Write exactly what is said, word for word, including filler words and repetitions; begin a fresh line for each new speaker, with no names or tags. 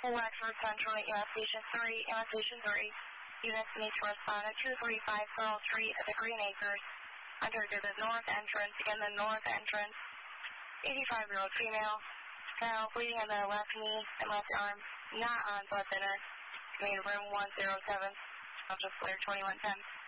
Wexford Central, U S Station three, U S Station three. Units need to respond at two three five Pearl Street at the Green Acres. Entered through the north entrance, again the north entrance. eighty-five-year-old female. Now bleeding in the left knee and left arm. Not on blood thinner. Coming room one zero seven. I'll just clear twenty-one ten.